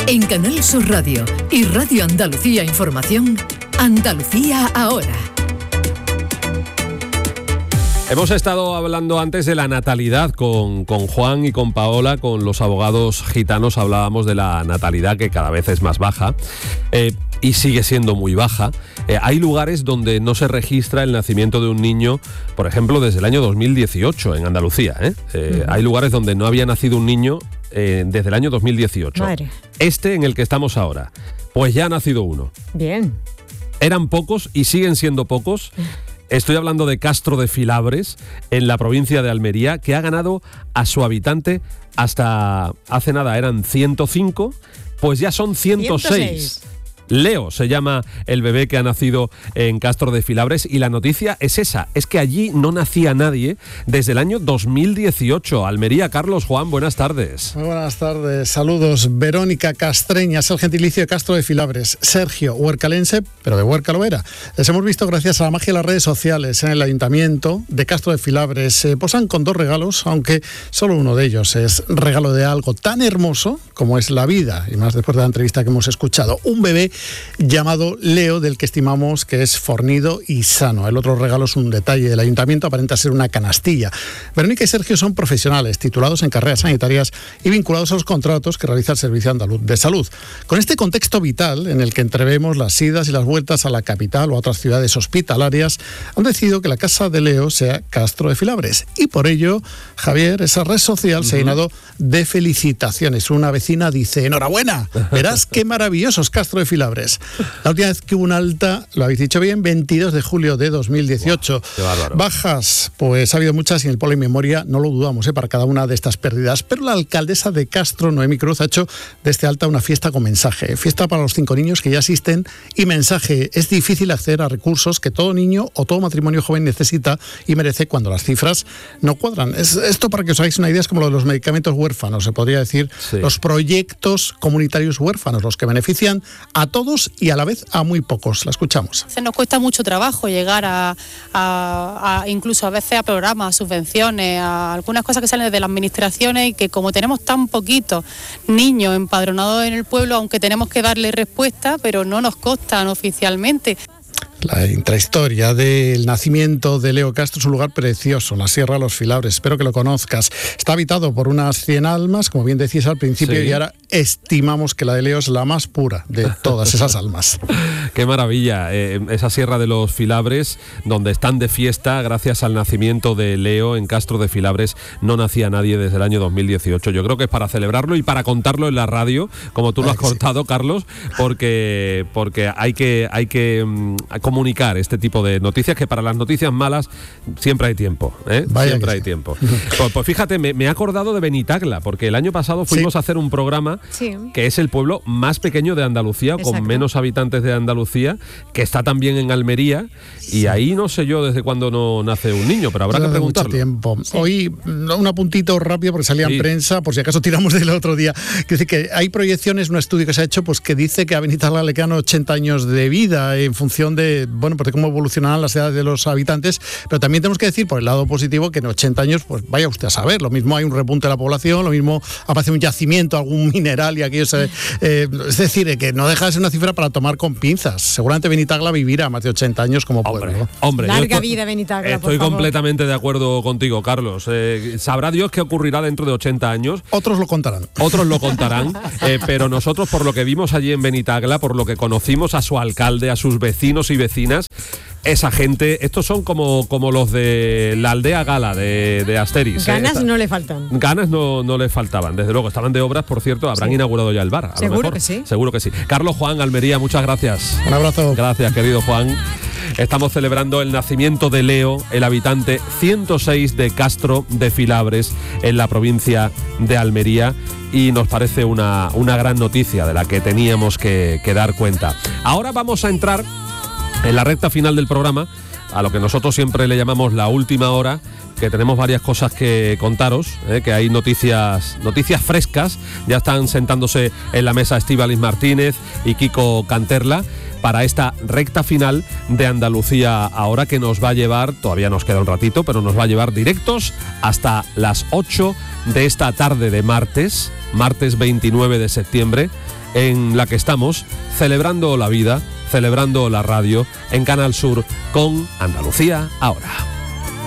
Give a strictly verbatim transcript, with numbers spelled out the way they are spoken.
En Canal Sur Radio y Radio Andalucía Información, Andalucía Ahora. Hemos estado hablando antes de la natalidad con, con Juan y con Paola, con los abogados gitanos. Hablábamos de la natalidad que cada vez es más baja eh, y sigue siendo muy baja. Eh, hay lugares donde no se registra el nacimiento de un niño, por ejemplo, desde el año dos mil dieciocho en Andalucía. ¿eh? Eh, uh-huh. Hay lugares donde no había nacido un niño eh, desde el año dos mil dieciocho. Madre. Este en el que estamos ahora, pues ya ha nacido uno. Bien. Eran pocos y siguen siendo pocos. Estoy hablando de Castro de Filabres, en la provincia de Almería, que ha ganado a su habitante hasta hace nada, eran ciento cinco, pues ya son ciento seis. ciento seis. Leo se llama el bebé que ha nacido en Castro de Filabres y la noticia es esa, es que allí no nacía nadie desde el año dos mil dieciocho. Almería, Carlos, Juan, buenas tardes. Muy buenas tardes, saludos. Verónica Castreña es el gentilicio de Castro de Filabres. Sergio, huercalense, pero de Huerca lo era. Les hemos visto gracias a la magia de las redes sociales en el ayuntamiento de Castro de Filabres. Se posan con dos regalos, aunque solo uno de ellos es regalo de algo tan hermoso como es la vida, y más después de la entrevista que hemos escuchado. Un bebé llamado Leo, del que estimamos que es fornido y sano. El otro regalo es un detalle del ayuntamiento, aparenta ser una canastilla. Verónica y Sergio son profesionales, titulados en carreras sanitarias y vinculados a los contratos que realiza el Servicio Andaluz de Salud. Con este contexto vital, en el que entrevemos las idas y las vueltas a la capital o a otras ciudades hospitalarias, han decidido que la casa de Leo sea Castro de Filabres. Y por ello, Javier, esa red social uh-huh. se ha llenado de felicitaciones. Una vecina dice: enhorabuena, verás qué maravillosos Castro de Filabres. La última vez que hubo un alta, lo habéis dicho bien, veintidós de julio de dos mil dieciocho. Wow, qué bárbaro. Bajas, pues ha habido muchas y en el Polo y Memoria no lo dudamos ¿eh? para cada una de estas pérdidas. Pero la alcaldesa de Castro, Noemí Cruz, ha hecho de este alta una fiesta con mensaje. Fiesta para los cinco niños que ya asisten y mensaje: es difícil acceder a recursos que todo niño o todo matrimonio joven necesita y merece cuando las cifras no cuadran. Es, esto, para que os hagáis una idea, es como lo de los medicamentos huérfanos, se podría decir, sí. Los proyectos comunitarios huérfanos, los que benefician a todos y a la vez a muy pocos. La escuchamos. Se nos cuesta mucho trabajo llegar a, a, a incluso a veces a programas, a subvenciones, a algunas cosas que salen de las administraciones, y que como tenemos tan poquitos niños empadronados en el pueblo, aunque tenemos que darle respuesta, pero no nos constan oficialmente. La intrahistoria del nacimiento de Leo Castro es un lugar precioso, la Sierra de los Filabres. Espero que lo conozcas. Está habitado por unas cien almas, como bien decías al principio, sí. Y ahora estimamos que la de Leo es la más pura de todas esas almas. Qué maravilla, eh, esa Sierra de los Filabres, donde están de fiesta gracias al nacimiento de Leo en Castro de Filabres. No nacía nadie desde el año dos mil dieciocho. Yo creo que es para celebrarlo y para contarlo en la radio, como tú lo has contado, sí. Carlos, porque, porque hay que, hay que um, comunicar este tipo de noticias, que para las noticias malas siempre hay tiempo, ¿eh? Siempre hay sí. tiempo. Pues, pues fíjate, me, me he acordado de Benitagla, porque el año pasado fuimos sí. a hacer un programa sí. que es el pueblo más pequeño de Andalucía, Exacto. con menos habitantes de Andalucía, que está también en Almería, y sí. ahí no sé yo desde cuándo no nace un niño, pero habrá Desde que preguntarlo. Mucho tiempo. Sí. Hoy, un apuntito rápido, porque salía sí. en prensa, por si acaso tiramos del otro día. Que dice que hay proyecciones, un estudio que se ha hecho, pues que dice que a Benitagla le quedan ochenta años de vida en función de, bueno, pues de cómo evolucionarán las edades de los habitantes, pero también tenemos que decir, por el lado positivo, que en ochenta años, pues vaya usted a saber, lo mismo hay un repunte de la población, lo mismo aparece un yacimiento, algún mineral y aquello se, eh, es decir, que no deja de ser una cifra para tomar con pinzas. Seguramente Benitagla vivirá más de ochenta años como pueblo. Hombre, hombre, larga estoy, vida Benitagla, Estoy por completamente de acuerdo contigo, Carlos. Eh, sabrá Dios qué ocurrirá dentro de ochenta años. Otros lo contarán. Otros lo contarán, eh, pero nosotros, por lo que vimos allí en Benitagla, por lo que conocimos a su alcalde, a sus vecinos y vecinas, esa gente, estos son como, como los de la aldea Gala de, de Asterix. Ganas ¿eh? no le faltan. Ganas no, no le faltaban, desde luego. Estaban de obras, por cierto, habrán sí. inaugurado ya el bar. A Seguro lo mejor. que sí. Seguro que sí. Carlos, Juan, Almería, muchas gracias. Un abrazo. Gracias, querido Juan. Estamos celebrando el nacimiento de Leo, el habitante ciento seis de Castro de Filabres, en la provincia de Almería, y nos parece una, una gran noticia de la que teníamos que, que dar cuenta. Ahora vamos a entrar en la recta final del programa, a lo que nosotros siempre le llamamos la última hora, que tenemos varias cosas que contaros, ¿eh? que hay noticias noticias frescas. Ya están sentándose en la mesa Estíbaliz Martínez y Kiko Canterla para esta recta final de Andalucía Ahora, que nos va a llevar, todavía nos queda un ratito, pero nos va a llevar directos hasta las ocho de esta tarde de martes, martes veintinueve de septiembre, en la que estamos celebrando la vida, celebrando la radio en Canal Sur con Andalucía Ahora.